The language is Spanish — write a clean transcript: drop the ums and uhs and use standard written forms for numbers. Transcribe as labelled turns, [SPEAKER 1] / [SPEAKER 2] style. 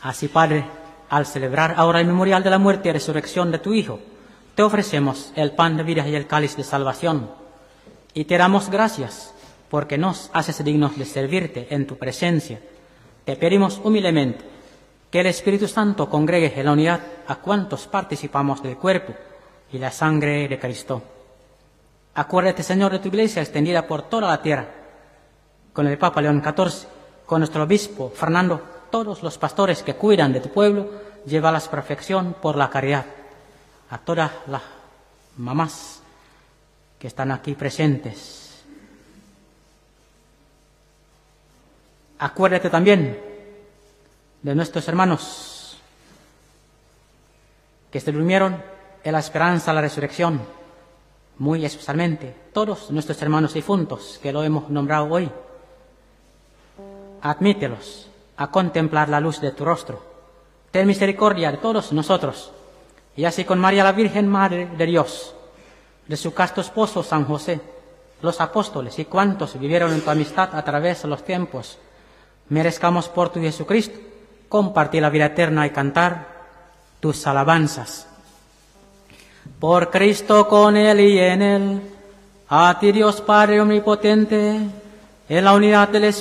[SPEAKER 1] Así, Padre, al celebrar ahora el memorial de la muerte y resurrección de tu Hijo, te ofrecemos el pan de vida y el cáliz de salvación, y te damos gracias porque nos haces dignos de servirte en tu presencia. Te pedimos humildemente que el Espíritu Santo congregue en la unidad a cuantos participamos del cuerpo y la sangre de Cristo. Acuérdate, Señor, de tu Iglesia extendida por toda la tierra, con el Papa León XIV, con nuestro obispo Fernando, todos los pastores que cuidan de tu pueblo, llévalas a perfección por la caridad. A todas las mamás que están aquí presentes. Acuérdate también de nuestros hermanos que se durmieron en la esperanza de la resurrección, muy especialmente todos nuestros hermanos difuntos que lo hemos nombrado hoy. Admítelos a contemplar la luz de tu rostro. Ten misericordia de todos nosotros, y así con María la Virgen Madre de Dios, de su casto esposo San José, los apóstoles y cuantos vivieron en tu amistad a través de los tiempos, merezcamos por tu Jesucristo compartir la vida eterna y cantar tus alabanzas. Por Cristo, con Él y en Él, a ti Dios Padre Omnipotente, en la unidad del Espíritu